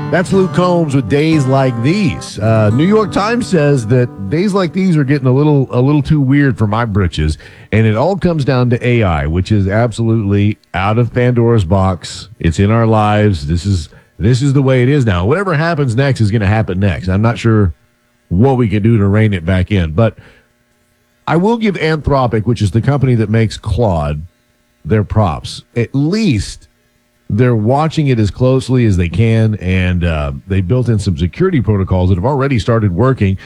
That's Luke Combs with Days Like These. New York Times says that days like these are getting a little too weird for my britches, and it all comes down to AI, which is absolutely out of Pandora's box. It's in our lives. This is the way it is now. Whatever happens next is going to happen next. I'm not sure what we can do to rein it back in, but I will give Anthropic, which is the company that makes Claude, their props. At least they're watching it as closely as they can, and they built in some security protocols that have already started working.